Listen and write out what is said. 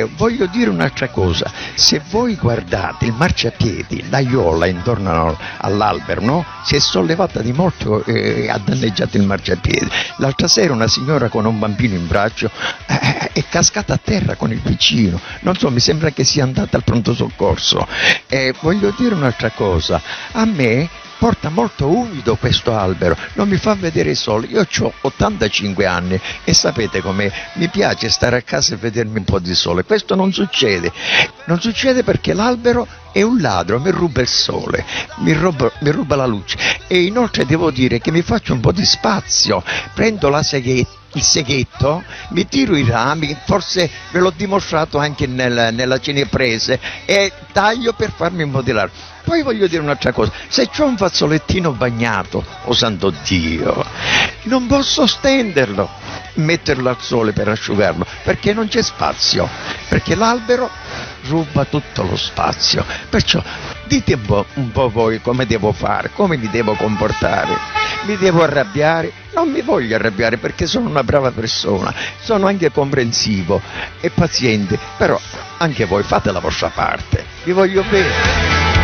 Voglio dire un'altra cosa, se voi guardate il marciapiedi, l'aiola intorno all'albero, no? Si è sollevata di molto e ha danneggiato il marciapiede. L'altra sera una signora con un bambino in braccio è cascata a terra con il piccino, non so, mi sembra che sia andata al pronto soccorso. Voglio dire un'altra cosa, a me porta molto umido questo albero, non mi fa vedere il sole. Io ho 85 anni e sapete com'è, mi piace stare a casa e vedermi un po' di sole. Questo non succede perché l'albero è un ladro, mi ruba il sole, mi ruba la luce. E inoltre devo dire che mi faccio un po' di spazio, prendo il seghetto, mi tiro i rami, forse ve l'ho dimostrato anche nella cineprese, e taglio per farmi modellare. Poi voglio dire un'altra cosa, se c'ho un fazzolettino bagnato, oh santo Dio, non posso stenderlo, metterlo al sole per asciugarlo, perché non c'è spazio, perché l'albero ruba tutto lo spazio. Perciò dite un po' voi come devo fare, come mi devo comportare. Mi devo arrabbiare? Non mi voglio arrabbiare perché sono una brava persona, sono anche comprensivo e paziente, però anche voi fate la vostra parte, vi voglio bene.